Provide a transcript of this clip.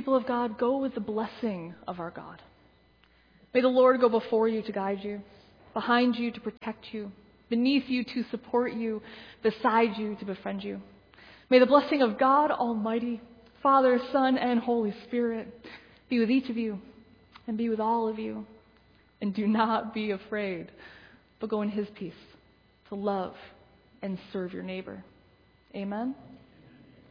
People of God, go with the blessing of our God. May the Lord go before you to guide you, behind you to protect you, beneath you to support you, beside you to befriend you. May the blessing of God Almighty, Father, Son, and Holy Spirit be with each of you and be with all of you. And do not be afraid, but go in His peace to love and serve your neighbor. Amen.